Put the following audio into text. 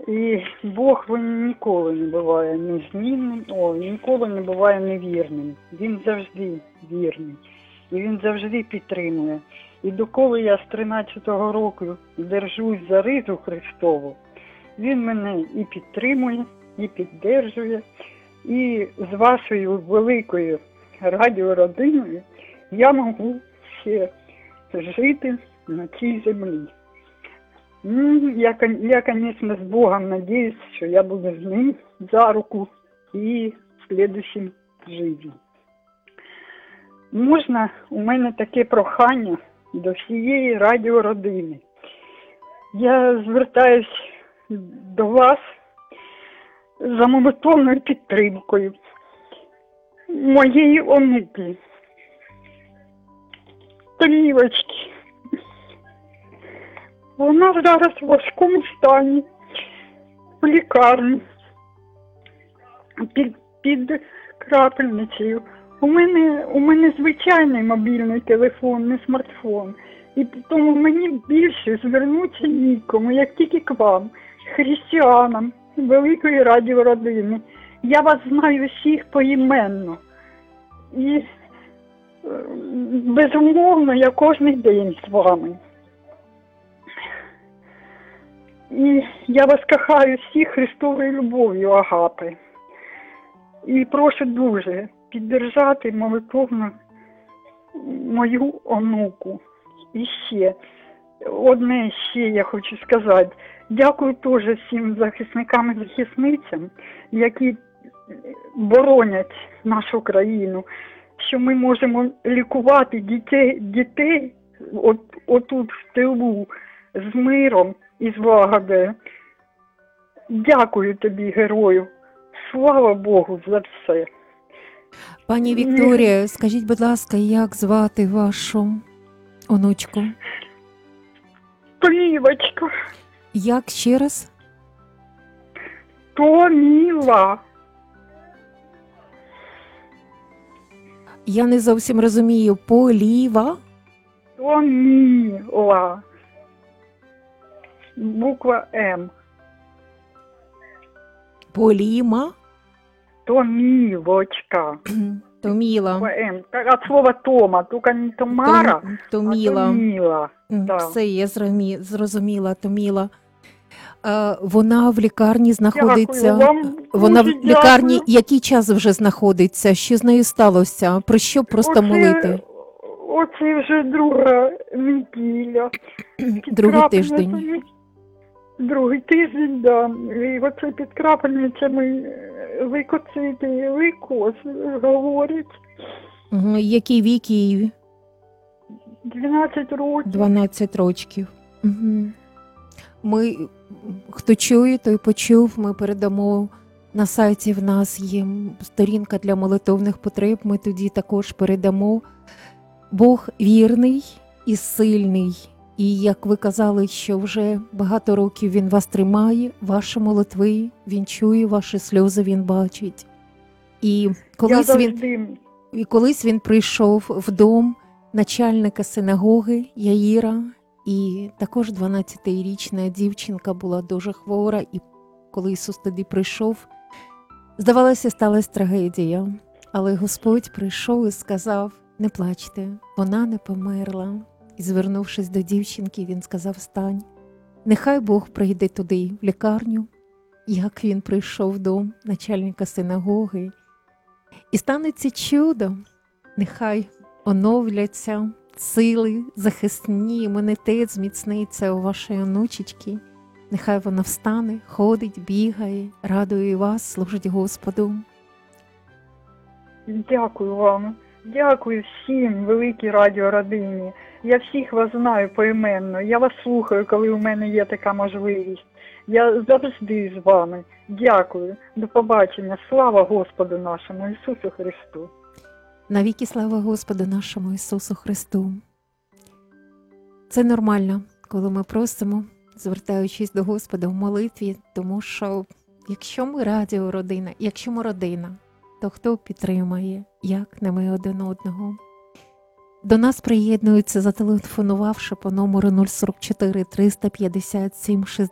І Бог він ніколи не буває незмінним, ніколи не буває невірним. Він завжди вірний. І він завжди підтримує. І доколи я з 13-го року держусь за ризу Христову, він мене і підтримує, і піддержує. І з вашою великою радіородиною я можу ще жити на цій землі. Я, конечно, с Богом надеюсь, что я буду с ним за руку и в следующем жизни. Можна у мене таке прохання до всієї радіородини. Я звертаюсь до вас за молитовною підтримкою моєї онуки, Плівочки. Вона зараз в важкому стані, в лікарні, під крапельницею. У мене звичайний мобільний телефон, не смартфон. І тому мені більше звернутися нікому, як тільки к вам, християнам, великої радіородини. Я вас знаю всіх поіменно. І, безумовно, я кожен день з вами. І я вас кохаю всіх Христовою любов'ю, Агапи. І прошу дуже підтримати молитовно мою онуку. І ще, одне ще я хочу сказати. Дякую теж всім захисникам і захисницям, які боронять нашу країну, що ми можемо лікувати дітей отут в тилу з миром і злагодою. Дякую тобі, герою. Слава Богу за все. Пані Вікторія, скажіть, будь ласка, як звати вашу онучку? Плівочка. Як ще раз? Томіла. Я не зовсім розумію. Поліва? Томіла. Буква М. Поліма? Томілочка. Томіла. Буква М. От слова Тома, тільки не Томара, Томіла. а Томіла. Да. Все, я зрозуміла, Томіла. Вона в лікарні знаходиться. Дякую вам. Вона в Дуже лікарні дякую. який час вже знаходиться? Що з нею сталося? Про що просто молити? Оце вже друга неділя. Другий тиждень. Другий тиждень, да. І оце під крапельницями лейкоцити, лейкоз говорять. Який вік їй? 12 років. 12 років. Угу. Ми, хто чує, той почув, ми передамо на сайті, в нас є сторінка для молитовних потреб, ми тоді також передамо. Бог вірний і сильний, і як ви казали, що вже багато років Він вас тримає, ваші молитви, Він чує ваші сльози, Він бачить. І колись він прийшов в дом начальника синагоги Яїра, і також 12-річна дівчинка була дуже хвора, і коли Ісус тоді прийшов, здавалося, сталася трагедія. Але Господь прийшов і сказав: не плачте, вона не померла. І звернувшись до дівчинки, він сказав: встань. Нехай Бог прийде туди, в лікарню, як він прийшов до начальника синагоги. І станеться чудо. Нехай оновляться сили захисні, імунітет зміцниться у вашої онучечки. Нехай вона встане, ходить, бігає, радує вас, служить Господу. Дякую вам. Дякую всім великій радіородині. Я всіх вас знаю поіменно. Я вас слухаю, коли у мене є така можливість. Я завжди з вами. Дякую. До побачення. Слава Господу нашому Ісусу Христу. Навіки слава Господу нашому Ісусу Христу. Це нормально, коли ми просимо, звертаючись до Господа в молитві, тому що якщо ми радіородина, якщо ми родина, то хто підтримає, як не ми один одного? До нас приєднуються, зателефонувавши по номеру 044 357